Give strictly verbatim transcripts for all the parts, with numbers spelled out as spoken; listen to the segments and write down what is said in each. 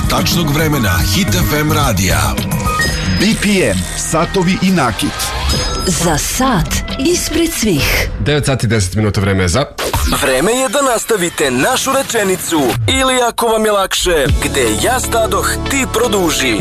tačnog vremena Hit F M radija. B P M, satovi i nakit. Za sat ispred svih. devet sati i deset minuta, vreme je za... Vreme je da nastavite našu rečenicu ili ako vam je lakše, gde ja stadoh ti produži.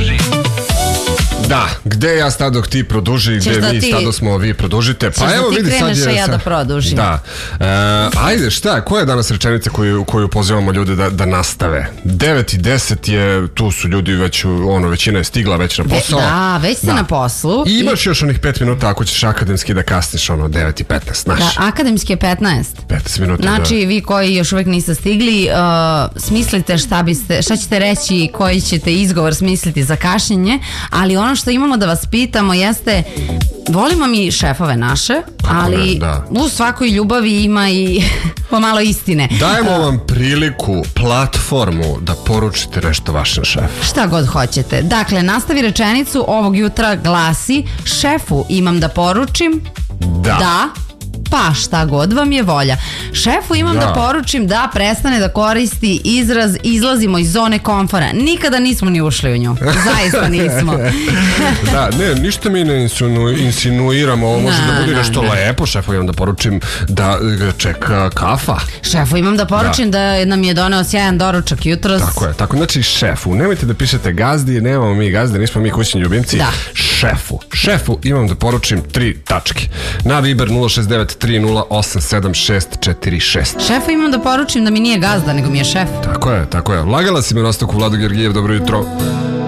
Da, gde ja stadoh ti produži, gde da mi ti... stado smo vi produžite. Pa Češ evo da ti vidi sad kreneš, je... a ja da produžim. Da. E, ajde, šta, koja je danas rečenica koju, koju pozivamo ljude da, da nastave? devet i deset je, tu su ljudi već, ono, većina je stigla već na posao. Da, već ste da. na poslu. I imaš još onih pet minuta ako ćeš akademski da kasniš, ono, devet i petnaest, znaš. Da, akademski je petnaest. petnaest minuta, znači, da. vi koji još uvek niste stigli, uh, smislite šta biste, šta ćete reći, koji ćete izgovor smisliti za kašnjenje, ali ono što imamo da vas pitamo jeste, volimo mi šefove naše, ali da. u svakoj ljubavi ima i pomalo istine. Dajemo vam priliku, platformu da poručite nešto vašem šefu. Šta god hoćete. Dakle, nastavi rečenicu ovog jutra glasi: šefu imam da poručim Da. da pa šta god vam je volja. Šefu imam da, da poručim da prestane da koristi izraz izlazimo iz zone komfora. Nikada nismo ni ušli u nju. Zaista nismo. Da, ne, ništa mi ne insinu, insinuiramo. Ovo može na, da bude na, nešto na. lepo. Šefu imam da poručim da ga čeka kafa. Šefu imam da poručim da, da nam je doneo sjajan doručak jutros. Tako je, tako, znači šefu, nemojte da pišete gazdi, nemamo mi gazde, nismo mi kućni ljubimci. Da. Šefu, šefu imam da poručim tri tačke. Na Viber nula šest devet tri nula osam sedam šest četiri šest. Šefu imam da poručim da mi nije gazda, nego mi je šef. Tako je, tako je. Lagala si me na ostoku, Vlado Georgijev, dobro jutro.